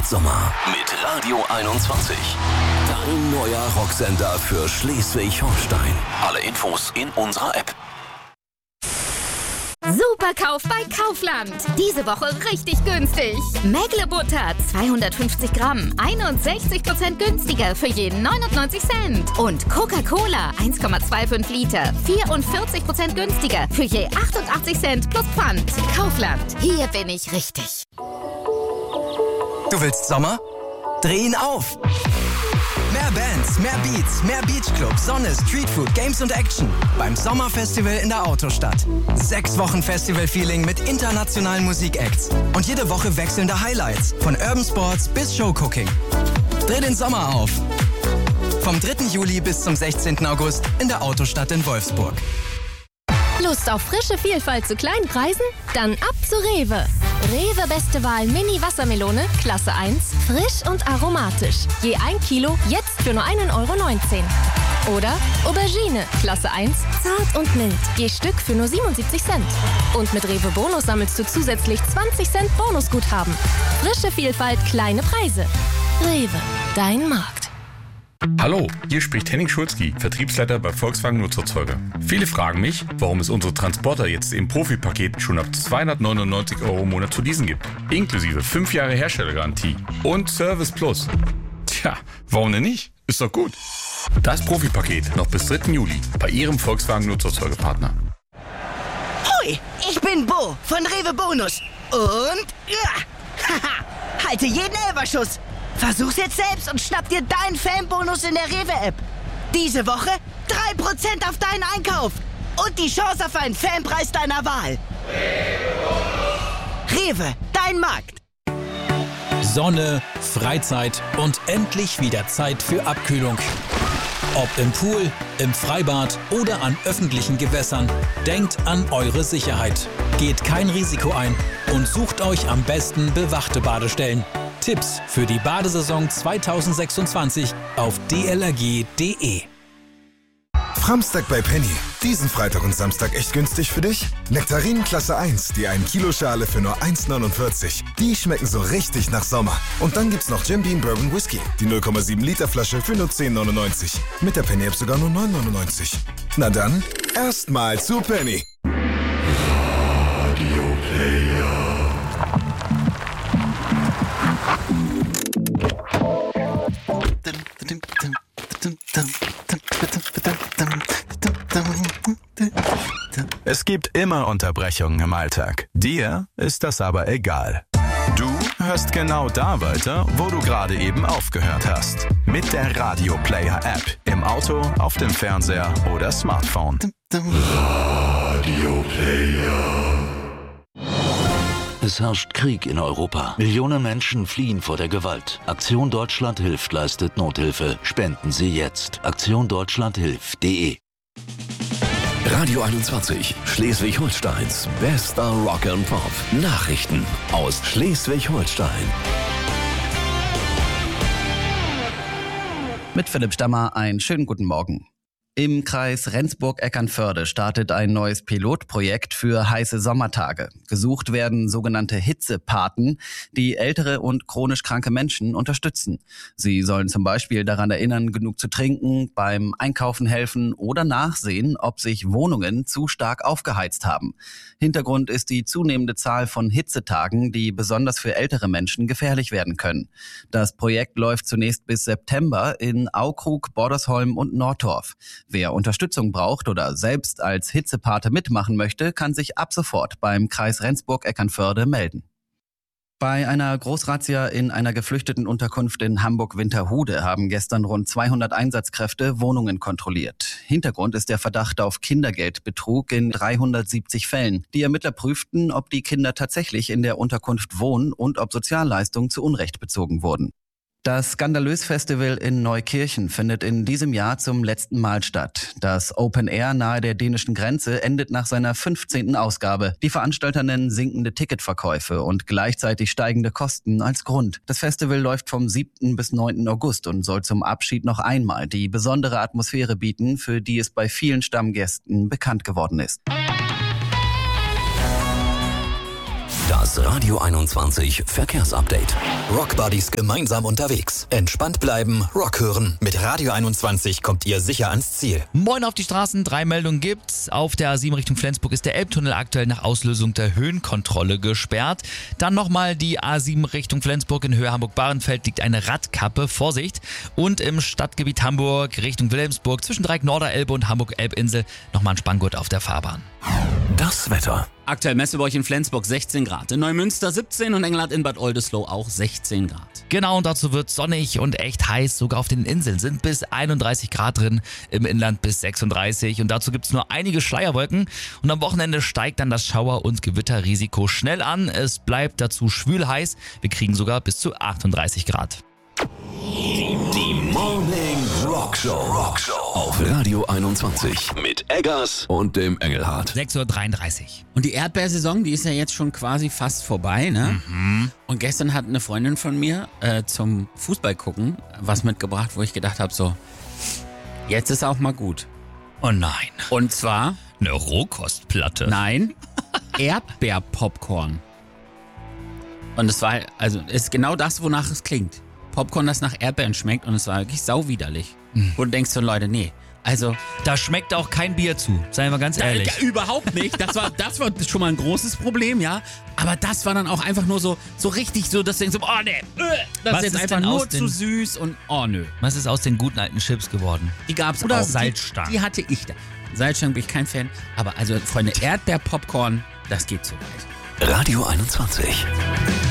Sommer mit Radio 21. Dein neuer Rocksender für Schleswig-Holstein. Alle Infos in unserer App. Superkauf bei Kaufland. Diese Woche richtig günstig. Mägle-Butter 250 Gramm, 61% günstiger für jeden 99 Cent. Und Coca-Cola 1,25 Liter, 44% günstiger für je 88 Cent plus Pfand. Kaufland, hier bin ich richtig. Du willst Sommer? Dreh ihn auf! Mehr Bands, mehr Beats, mehr Beachclub, Sonne, Streetfood, Games und Action beim Sommerfestival in der Autostadt. 6 Wochen Festival-Feeling mit internationalen Musikacts und jede Woche wechselnde Highlights von Urban Sports bis Showcooking. Dreh den Sommer auf! Vom 3. Juli bis zum 16. August in der Autostadt in Wolfsburg. Lust auf frische Vielfalt zu kleinen Preisen? Dann ab zu Rewe. Rewe Beste Wahl Mini Wassermelone, Klasse 1, frisch und aromatisch. Je 1 Kilo, jetzt für nur 1,19 €. Oder Aubergine, Klasse 1, zart und mild. Je Stück für nur 77 Cent. Und mit Rewe Bonus sammelst du zusätzlich 20 Cent Bonusguthaben. Frische Vielfalt, kleine Preise. Rewe, dein Markt. Hallo, hier spricht Henning Schulzki, Vertriebsleiter bei Volkswagen Nutzerzeuger. Viele fragen mich, warum es unsere Transporter jetzt im Profipaket schon ab 299 € im Monat zu leasen gibt. Inklusive 5 Jahre Herstellergarantie und Service Plus. Tja, warum denn nicht? Ist doch gut. Das Profipaket noch bis 3. Juli bei Ihrem Volkswagen Nutzerzeugerpartner. Hoi, ich bin Bo von Rewe Bonus. Und halte jeden Elferschuss. Versuch's jetzt selbst und schnapp dir deinen Fanbonus in der Rewe-App. Diese Woche 3% auf deinen Einkauf und die Chance auf einen Fanpreis deiner Wahl. Rewe, dein Markt. Sonne, Freizeit und endlich wieder Zeit für Abkühlung. Ob im Pool, im Freibad oder an öffentlichen Gewässern, denkt an eure Sicherheit. Geht kein Risiko ein und sucht euch am besten bewachte Badestellen. Tipps für die Badesaison 2026 auf dlrg.de. Framstag bei Penny. Diesen Freitag und Samstag echt günstig für dich? Nektarinen Klasse 1, die 1 Kilo Schale für nur 1,49. Die schmecken so richtig nach Sommer. Und dann gibt's noch Jim Beam Bourbon Whisky, die 0,7 Liter Flasche für nur 10,99. Mit der Penny App sogar nur 9,99. Na dann, erstmal zu Penny. Radio Player. Es gibt immer Unterbrechungen im Alltag. Dir ist das aber egal. Du hörst genau da weiter, wo du gerade eben aufgehört hast. Mit der Radio Player App. Im Auto, auf dem Fernseher oder Smartphone. Radio Player. Es herrscht Krieg in Europa. Millionen Menschen fliehen vor der Gewalt. Aktion Deutschland hilft leistet Nothilfe. Spenden Sie jetzt. aktiondeutschlandhilft.de. Radio 21, Schleswig-Holsteins bester Rock and Pop. Nachrichten aus Schleswig-Holstein. Mit Philipp Stammer einen schönen guten Morgen. Im Kreis Rendsburg-Eckernförde startet ein neues Pilotprojekt für heiße Sommertage. Gesucht werden sogenannte Hitzepaten, die ältere und chronisch kranke Menschen unterstützen. Sie sollen zum Beispiel daran erinnern, genug zu trinken, beim Einkaufen helfen oder nachsehen, ob sich Wohnungen zu stark aufgeheizt haben. Hintergrund ist die zunehmende Zahl von Hitzetagen, die besonders für ältere Menschen gefährlich werden können. Das Projekt läuft zunächst bis September in Aukrug, Bordersholm und Nordtorf. Wer Unterstützung braucht oder selbst als Hitzepate mitmachen möchte, kann sich ab sofort beim Kreis Rendsburg-Eckernförde melden. Bei einer Großrazzia in einer geflüchteten Unterkunft in Hamburg-Winterhude haben gestern rund 200 Einsatzkräfte Wohnungen kontrolliert. Hintergrund ist der Verdacht auf Kindergeldbetrug in 370 Fällen. Die Ermittler prüften, ob die Kinder tatsächlich in der Unterkunft wohnen und ob Sozialleistungen zu Unrecht bezogen wurden. Das Skandalös-Festival in Neukirchen findet in diesem Jahr zum letzten Mal statt. Das Open Air nahe der dänischen Grenze endet nach seiner 15. Ausgabe. Die Veranstalter nennen sinkende Ticketverkäufe und gleichzeitig steigende Kosten als Grund. Das Festival läuft vom 7. bis 9. August und soll zum Abschied noch einmal die besondere Atmosphäre bieten, für die es bei vielen Stammgästen bekannt geworden ist. Das Radio 21 Verkehrsupdate. Rockbuddies gemeinsam unterwegs. Entspannt bleiben, Rock hören. Mit Radio 21 kommt ihr sicher ans Ziel. Moin auf die Straßen, 3 Meldungen gibt's. Auf der A7 Richtung Flensburg ist der Elbtunnel aktuell nach Auslösung der Höhenkontrolle gesperrt. Dann nochmal die A7 Richtung Flensburg in Höhe Hamburg-Bahrenfeld liegt eine Radkappe, Vorsicht. Und im Stadtgebiet Hamburg Richtung Wilhelmsburg zwischen Dreieck Norderelbe und Hamburg-Elbinsel nochmal ein Spanngurt auf der Fahrbahn. Das Wetter. Aktuell Messeburg in Flensburg 16 Grad, in Neumünster 17 und Engelhardt in Bad Oldesloe auch 16 Grad. Genau, und dazu wird sonnig und echt heiß. Sogar auf den Inseln sind bis 31 Grad drin, im Inland bis 36. Und dazu gibt's nur einige Schleierwolken. Und am Wochenende steigt dann das Schauer- und Gewitterrisiko schnell an. Es bleibt dazu schwül heiß. Wir kriegen sogar bis zu 38 Grad. Die Morning Rockshow. Auf Radio 21 mit Eggers und dem Engelhardt. 6:33 Uhr. Und die Erdbeersaison, die ist ja jetzt schon quasi fast vorbei, ne? Mhm. Und gestern hat eine Freundin von mir zum Fußball gucken was mitgebracht, wo ich gedacht habe, so, jetzt ist auch mal gut. Oh nein. Und zwar... Eine Rohkostplatte. Nein, Erdbeerpopcorn. Und es war, also ist genau das, wonach es klingt. Popcorn, das nach Erdbeeren schmeckt und es war wirklich sauwiderlich. Wo du denkst so, Leute, nee, also... Da schmeckt auch kein Bier zu, seien wir ganz ehrlich. Überhaupt nicht, das war schon mal ein großes Problem, ja. Aber das war dann auch einfach nur so richtig so, dass du denkst, oh nee, das ist jetzt einfach nur zu süß und oh nö. Was ist aus den guten alten Chips geworden? Die gab's Oder auch. Salzstangen. Die hatte ich da. Salzstangen bin ich kein Fan, aber also Freunde, Erdbeerpopcorn, das geht so weit. Radio 21.